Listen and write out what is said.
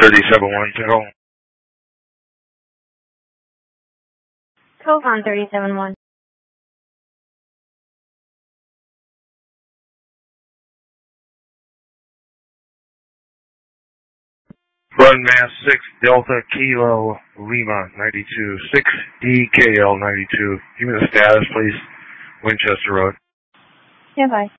37110. Covon 371. Run Mass 6 Delta Kilo Lima 92 6 DKL 92. Give me the status, please. Winchester Road. Yeah, bye.